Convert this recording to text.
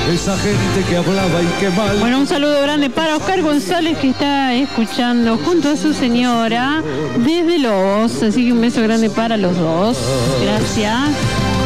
esa gente que hablaba y que mal. Bueno, un saludo grande para Oscar González, que está escuchando junto a su señora desde Lobos, así que un beso grande para los dos. Gracias.